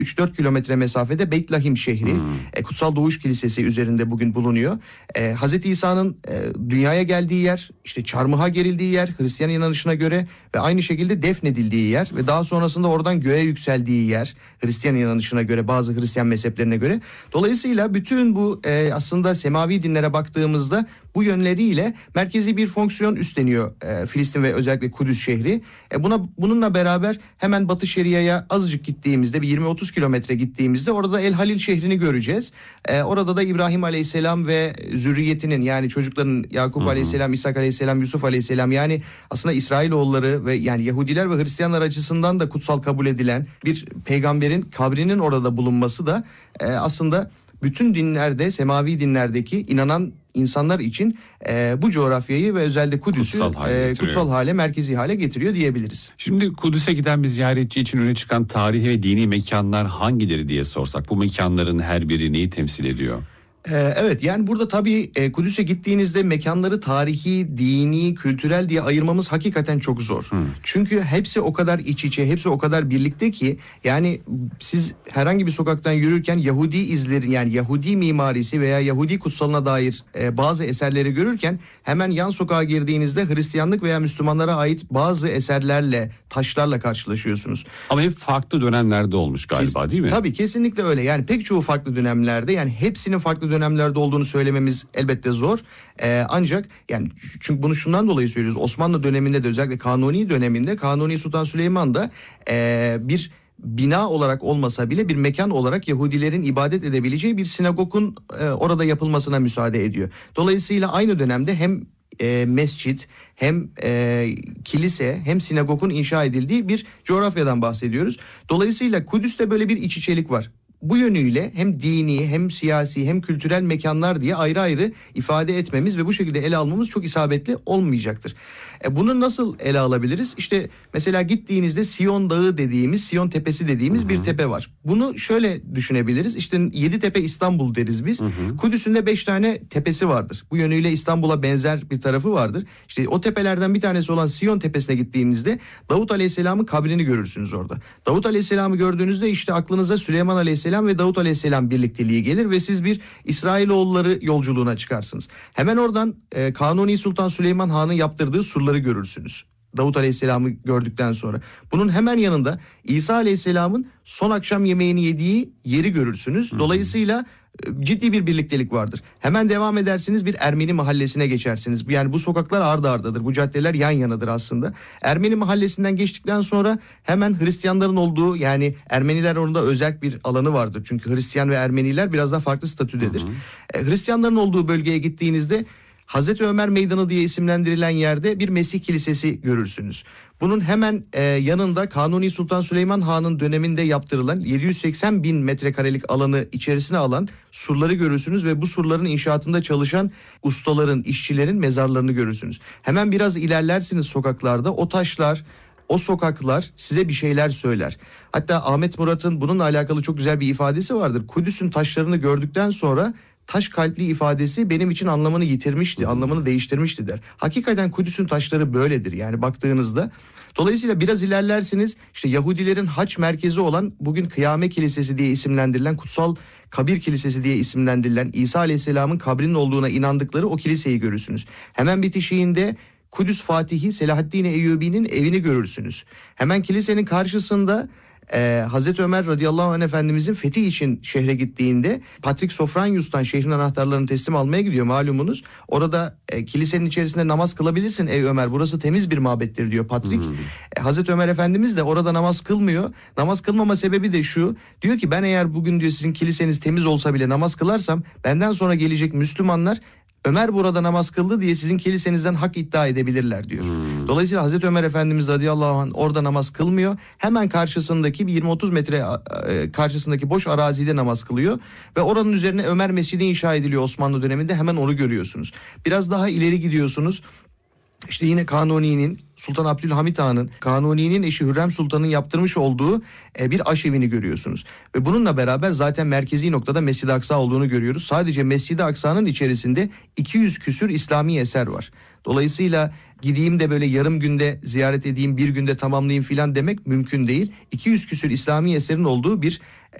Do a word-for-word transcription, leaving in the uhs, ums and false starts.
üç dört kilometre mesafede Beyt Lahim şehri. Hmm. E, Kutsal Doğuş Kilisesi üzerinde bugün bulunuyor. E, Hazreti İsa'nın e, dünyaya geldiği yer, işte çarmıha gerildiği yer Hristiyan inanışına göre ve aynı şekilde defnedildiği yer ve daha sonrasında oradan göğe yükseldiği yer Hristiyan inanışına göre, bazı Hristiyan mezheplerine göre. Dolayısıyla bütün bu e, aslında semavi dinlere baktığımızda bu yönleriyle merkezi bir fonksiyon üstleniyor e, Filistin ve özellikle Kudüs şehri. E, buna bununla beraber hemen Batı Şeria'ya azıcık gittiğimizde, bir yirmi otuz kilometre gittiğimizde orada El Halil şehrini göreceğiz. E, orada da İbrahim Aleyhisselam ve zürriyetinin, yani çocukların Yakup Aleyhisselam, İshak Aleyhisselam, Yusuf Aleyhisselam, yani aslında İsrailoğulları ve yani Yahudiler ve Hristiyanlar açısından da kutsal kabul edilen bir peygamberin kabrinin orada bulunması da e, aslında bütün dinlerde, semavi dinlerdeki inanan insanlar için e, bu coğrafyayı ve özellikle Kudüs'ü kutsal hale, e, kutsal hale, merkezi hale getiriyor diyebiliriz. Şimdi Kudüs'e giden bir ziyaretçi için öne çıkan tarihi ve dini mekanlar hangileri diye sorsak, bu mekanların her biri neyi temsil ediyor? Evet, yani burada tabii Kudüs'e gittiğinizde mekanları tarihi, dini, kültürel diye ayırmamız hakikaten çok zor. Hmm. Çünkü hepsi o kadar iç içe, hepsi o kadar birlikte ki yani siz herhangi bir sokaktan yürürken Yahudi izleri, yani Yahudi mimarisi veya Yahudi kutsalına dair bazı eserleri görürken hemen yan sokağa girdiğinizde Hristiyanlık veya Müslümanlara ait bazı eserlerle, taşlarla karşılaşıyorsunuz. Ama hep farklı dönemlerde olmuş galiba, Kes, değil mi? Tabii, kesinlikle öyle. Yani pek çoğu farklı dönemlerde, yani hepsinin farklı dönemlerde olduğunu söylememiz elbette zor. Ee, ancak yani çünkü bunu şundan dolayı söylüyoruz. Osmanlı döneminde de, özellikle Kanuni döneminde Kanuni Sultan Süleyman da e, bir bina olarak olmasa bile bir mekan olarak Yahudilerin ibadet edebileceği bir sinagogun e, orada yapılmasına müsaade ediyor. Dolayısıyla aynı dönemde hem e, mescit, hem e, kilise, hem sinagogun inşa edildiği bir coğrafyadan bahsediyoruz. Dolayısıyla Kudüs'te böyle bir iç içelik var. Bu yönüyle hem dini, hem siyasi, hem kültürel mekanlar diye ayrı ayrı ifade etmemiz ve bu şekilde ele almamız çok isabetli olmayacaktır. E bunu nasıl ele alabiliriz? İşte mesela gittiğinizde Siyon Dağı dediğimiz, Siyon Tepesi dediğimiz hı hı. bir tepe var. Bunu şöyle düşünebiliriz. İşte Yeditepe İstanbul deriz biz. Hı hı. Kudüs'ün de beş tane tepesi vardır. Bu yönüyle İstanbul'a benzer bir tarafı vardır. İşte o tepelerden bir tanesi olan Siyon Tepesi'ne gittiğimizde Davut Aleyhisselam'ın kabrini görürsünüz orada. Davut Aleyhisselam'ı gördüğünüzde işte aklınıza Süleyman Aleyhisselam ve Davut Aleyhisselam birlikteliği gelir ve siz bir İsrailoğulları yolculuğuna çıkarsınız. Hemen oradan e, Kanuni Sultan Süleyman Han'ın yaptırdığı surları görürsünüz. Davut Aleyhisselam'ı gördükten sonra. Bunun hemen yanında İsa Aleyhisselam'ın son akşam yemeğini yediği yeri görürsünüz. Dolayısıyla ciddi bir birliktelik vardır. Hemen devam edersiniz, bir Ermeni mahallesine geçersiniz. Yani bu sokaklar ardı ardadır. Bu caddeler yan yanadır aslında. Ermeni mahallesinden geçtikten sonra hemen Hristiyanların olduğu, yani Ermeniler orada özel bir alanı vardır. Çünkü Hristiyan ve Ermeniler biraz daha farklı statüdedir. Hı hı. Hristiyanların olduğu bölgeye gittiğinizde Hazreti Ömer Meydanı diye isimlendirilen yerde bir Mesih Kilisesi görürsünüz. Bunun hemen e, yanında Kanuni Sultan Süleyman Han'ın döneminde yaptırılan yedi yüz seksen bin metrekarelik alanı içerisine alan surları görürsünüz ve bu surların inşaatında çalışan ustaların, işçilerin mezarlarını görürsünüz. Hemen biraz ilerlersiniz sokaklarda, o taşlar, o sokaklar size bir şeyler söyler. Hatta Ahmet Murat'ın bununla alakalı çok güzel bir ifadesi vardır. Kudüs'ün taşlarını gördükten sonra taş kalpli ifadesi benim için anlamını yitirmişti, anlamını değiştirmişti der. Hakikaten Kudüs'ün taşları böyledir yani baktığınızda. Dolayısıyla biraz ilerlersiniz, işte Yahudilerin haç merkezi olan, bugün Kıyame Kilisesi diye isimlendirilen, Kutsal Kabir Kilisesi diye isimlendirilen İsa Aleyhisselam'ın kabrinin olduğuna inandıkları o kiliseyi görürsünüz. Hemen bitişiğinde Kudüs Fatihi Selahaddin Eyyubi'nin evini görürsünüz. Hemen kilisenin karşısında Ee, Hazreti Ömer radıyallahu anh Efendimizin fethi için şehre gittiğinde Patrik Sofranius'tan şehrin anahtarlarını teslim almaya gidiyor malumunuz. Orada e, kilisenin içerisinde namaz kılabilirsin ey Ömer, burası temiz bir mabettir diyor Patrik. Hmm. E, Hazreti Ömer Efendimiz de orada namaz kılmıyor. Namaz kılmama sebebi de şu, diyor ki ben eğer bugün diyor sizin kiliseniz temiz olsa bile namaz kılarsam benden sonra gelecek Müslümanlar Ömer burada namaz kıldı diye sizin kilisenizden hak iddia edebilirler diyor. Hmm. Dolayısıyla Hazreti Ömer Efendimiz radıyallahu anh orada namaz kılmıyor. Hemen karşısındaki bir yirmi otuz metre karşısındaki boş arazide namaz kılıyor. Ve oranın üzerine Ömer Mescidi inşa ediliyor Osmanlı döneminde, hemen onu görüyorsunuz. Biraz daha ileri gidiyorsunuz. İşte yine Kanuni'nin, Sultan Abdülhamit Han'ın, Kanuni'nin eşi Hürrem Sultan'ın yaptırmış olduğu e, bir aşevini görüyorsunuz. Ve bununla beraber zaten merkezi noktada Mescid-i Aksa olduğunu görüyoruz. Sadece Mescid-i Aksa'nın içerisinde iki yüz küsür İslami eser var. Dolayısıyla gideyim de böyle yarım günde ziyaret edeyim, bir günde tamamlayayım filan demek mümkün değil. iki yüz küsür İslami eserin olduğu bir